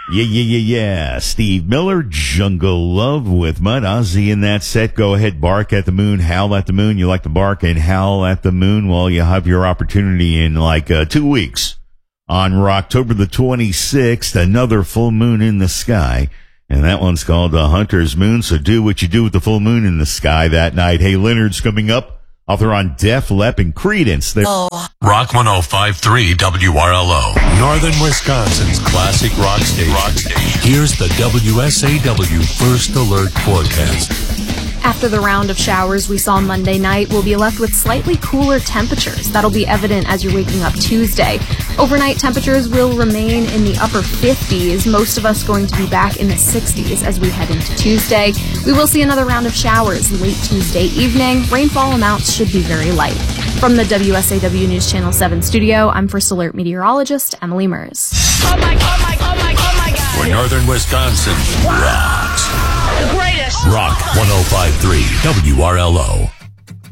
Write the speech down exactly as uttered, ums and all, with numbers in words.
Yeah, yeah, yeah, yeah. Steve Miller, Jungle Love with Mud. Ozzy in that set. Go ahead, bark at the moon, howl at the moon. You like to bark and howl at the moon? Well, you have your opportunity in like uh, two weeks. On October the twenty-sixth, another full moon in the sky. And that one's called the Hunter's Moon. So do what you do with the full moon in the sky that night. Hey, Leonard's coming up. Author on Def Leppard and Creedence. Oh. Rock one oh five point three W R L O. Northern Wisconsin's classic rock station. rock station. Here's the W S A W First Alert forecast. After the round of showers we saw Monday night, we'll be left with slightly cooler temperatures. That'll be evident as you're waking up Tuesday. Overnight temperatures will remain in the upper fifties, most of us going to be back in the sixties as we head into Tuesday. We will see another round of showers late Tuesday evening. Rainfall amounts should be very light. From the W S A W News Channel seven studio, I'm First Alert meteorologist Emily Mers. Oh my, oh my, oh my, oh my God. Where Northern Wisconsin rocks. The greatest. Rock one oh five point three W R L O.